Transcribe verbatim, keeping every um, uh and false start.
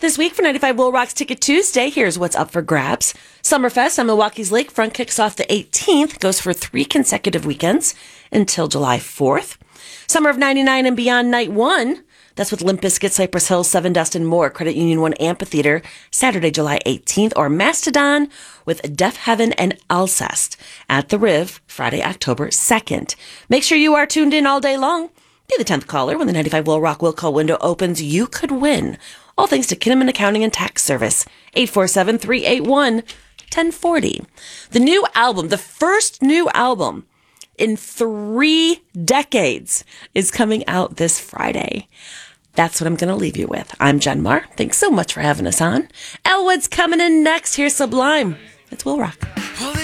this week for ninety-five Will Rock's Ticket Tuesday. Here's what's up for grabs. Summerfest on Milwaukee's Lakefront kicks off the eighteenth, goes for three consecutive weekends until July fourth. Summer of ninety-nine and Beyond Night one, that's with Limp Bizkit, Cypress Hill, Seven Dust, and more. Credit Union One Amphitheater, Saturday, July eighteenth. Or Mastodon with Deaf Heaven and Alcest at the Riv, Friday, October second. Make sure you are tuned in all day long. Be the tenth caller when the ninety-five Will Rock Will Call window opens. You could win. All thanks to Kinnaman Accounting and Tax Service. eight four seven, three eight one, one zero four zero. The new album, the first new album in three decades, is coming out this Friday. That's what I'm going to leave you with. I'm Jen Marr. Thanks so much for having us on. Elwood's coming in next. Here's Sublime. It's Will Rock.